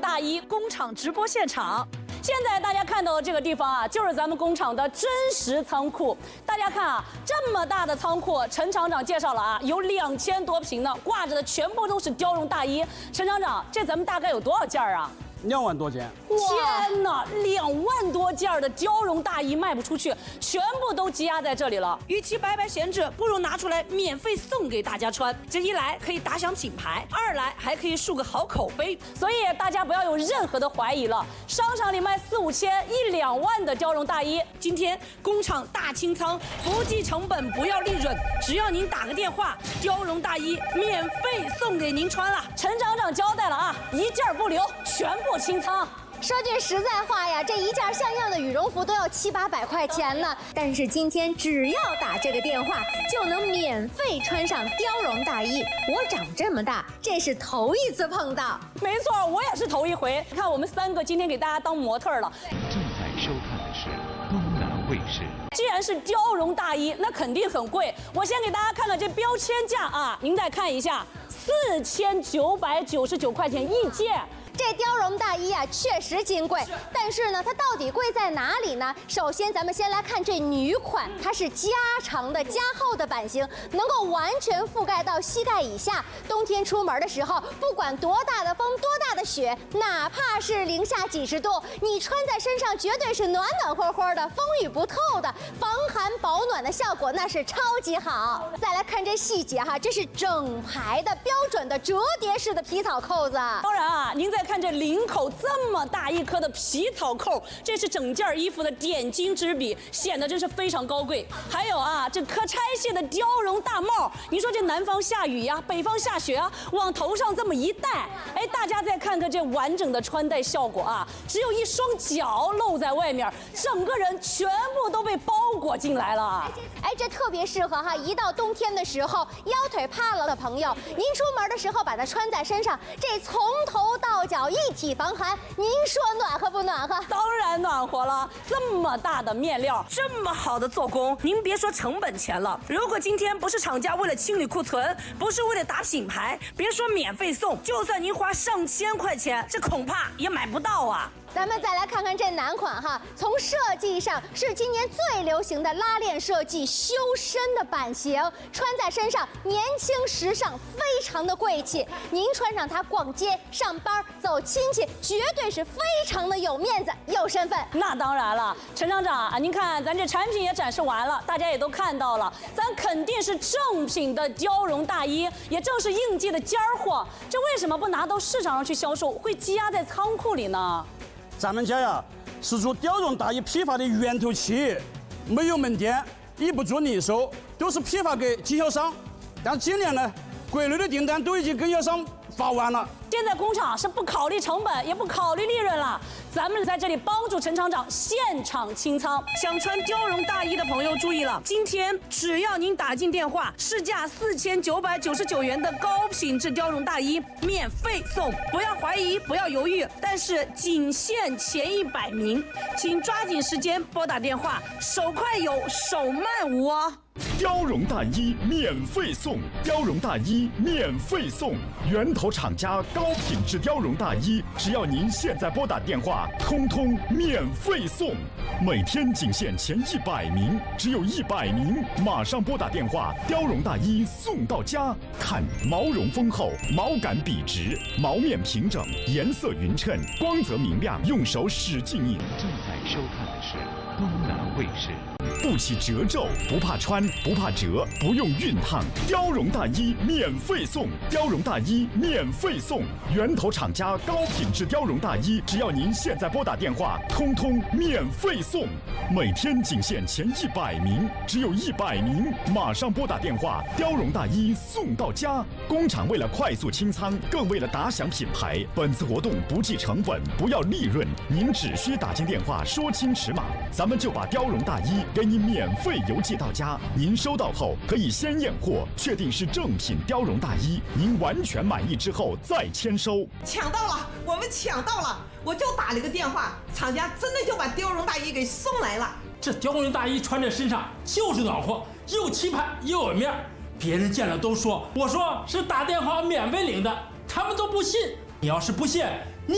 大衣工厂直播现场。现在大家看到的这个地方啊，就是咱们工厂的真实仓库。大家看啊，这么大的仓库，陈厂长介绍了啊，有2000多平呢，挂着的全部都是貂绒大衣。陈厂长，这咱们大概有多少件啊 ？2万多件！ 天哪，2万多件的貂绒大衣卖不出去，全部都积压在这里了。与其白白闲置，不如拿出来免费送给大家穿。这一来可以打响品牌，二来还可以树个好口碑。所以大家不要有任何的怀疑了。商场里卖4、5千、1、2万的貂绒大衣，今天工厂大清仓，不计成本，不要利润，只要您打个电话，貂绒大衣免费送给您穿了。陈厂长交代了啊，一件不留，全部清仓。 说句实在话呀，这一件像样的羽绒服都要700、800块钱呢。但是今天只要打这个电话，就能免费穿上貂绒大衣。我长这么大，这是头一次碰到。 没错，我也是头一回。看我们3个今天给大家当模特了。 正在收看的是东南卫视。 既然是貂绒大衣，那肯定很贵。我先给大家看看这标签价啊，您再看一下，4999块钱一件。 这貂绒大衣啊，确实金贵，但是呢，它到底贵在哪里呢？首先，咱们先来看这女款，它是加长的、加厚的版型，能够完全覆盖到膝盖以下。冬天出门的时候，不管多大的风、多大的雪，哪怕是零下几十度，你穿在身上绝对是暖暖和和的，风雨不透的，防寒保暖的效果那是超级好。再来看这细节哈，这是整排的标准的折叠式的皮草扣子。 当然啊，您再看这领口这么大一颗的皮草扣，这是整件衣服的点睛之笔，显得真是非常高贵。还有啊，这可拆卸的貂绒大帽，你说这南方下雨呀，北方下雪啊，往头上这么一戴，哎，大家再看看这完整的穿戴效果啊，只有一双脚露在外面，整个人全部都被包裹进来了。 哎，这特别适合哈，一到冬天的时候，腰腿怕了的朋友，您出门的时候把它穿在身上，这从头到脚一体防寒，您说暖和不暖和？ 当然暖和了，这么大的面料，这么好的做工，您别说成本钱了，如果今天不是厂家为了清理库存，不是为了打品牌，别说免费送，就算您花上千块钱，这恐怕也买不到啊。 咱们再来看看这男款哈，从设计上是今年最流行的拉链设计，修身的版型，穿在身上年轻时尚，非常的贵气。您穿上它逛街、上班、走亲戚，绝对是非常的有面子、有身份。 那当然了，陈厂长啊，您看咱这产品也展示完了，大家也都看到了，咱肯定是正品的貂绒大衣，也正是应季的尖儿货。这为什么不拿到市场上去销售，会积压在仓库里呢？ 咱们家呀是做貂绒大衣批发的源头企业，没有门店，也不做零售，都是批发给经销商。但今年呢，国内的订单都已经跟经销商发完了。 现在工厂是不考虑成本，也不考虑利润了。咱们在这里帮助陈厂长现场清仓。想穿貂绒大衣的朋友注意了，今天只要您打进电话，市价4999元的高品质貂绒大衣免费送，不要怀疑，不要犹豫，但是仅限前100名，请抓紧时间拨打电话，手快有，手慢无哦。 貂绒大衣免费送，貂绒大衣免费送，源头厂家高品质貂绒大衣，只要您现在拨打电话，通通免费送。每天仅限前100名，只有100名，马上拨打电话，貂绒大衣送到家。看毛绒丰厚，毛感笔直，毛面平整，颜色匀称，光泽明亮，用手使劲印。 正在收看的是东南卫视。 不起褶皱，不怕穿，不怕折，不用熨烫，貂绒大衣免费送，貂绒大衣免费送，源头厂家高品质貂绒大衣，只要您现在拨打电话，通通免费送。每天仅限前100名，只有100名，马上拨打电话，貂绒大衣送到家。工厂为了快速清仓，更为了打响品牌，本次活动不计成本，不要利润，您只需打进电话说清尺码，咱们就把貂绒大衣给您免费邮寄到家。您收到后可以先验货，确定是正品貂绒大衣，您完全满意之后再签收。 抢到了，我们抢到了，我就打了个电话，厂家真的就把貂绒大衣给送来了。 这貂绒大衣穿在身上就是暖和，又气派又有面，别人见了都说我说是打电话免费领的，他们都不信。你要是不信，